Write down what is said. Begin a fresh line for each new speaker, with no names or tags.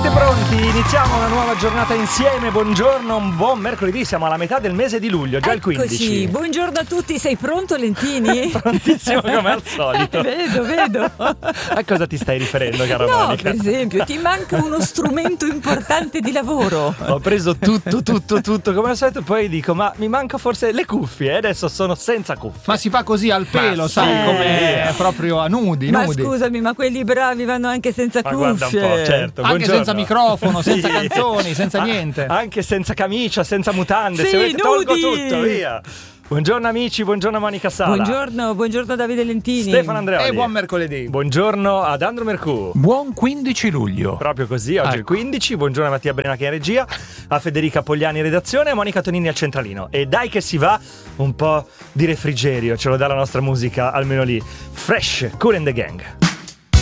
Siete pronti? Iniziamo una nuova giornata insieme. Buongiorno, un buon mercoledì. Siamo alla metà del mese di luglio, già
Eccoci.
il 15.
Buongiorno a tutti. Sei pronto, Lentini?
Prontissimo come al solito.
Vedo.
A cosa ti stai riferendo, cara
No,
Monica?
per esempio, ti manca uno strumento importante di lavoro.
Ho preso tutto come al solito. Poi dico, ma mi manca forse le cuffie. Adesso sono senza cuffie.
Ma si fa così al pelo, sai, come proprio a nudi.
Ma scusami, ma quelli bravi vanno anche senza
Ma
cuffie.
guarda un po', certo.
Anche
Buongiorno.
senza microfono, senza
Sì.
canzoni, senza niente.
Anche senza camicia, senza mutande.
Sì,
Se volete tolgo
nudi.
tutto, via. Buongiorno amici, buongiorno Monica Sala.
Buongiorno Davide Lentini.
Stefano Andreoli.
E buon mercoledì.
Buongiorno ad Andro Mercù.
Buon 15 luglio.
Proprio così, oggi è il 15. Buongiorno a Mattia Brenache in regia, a Federica Pogliani in redazione e a Monica Tonini al centralino. E dai che si va, un po' di refrigerio ce lo dà la nostra musica, almeno lì. Fresh, Cool and the Gang.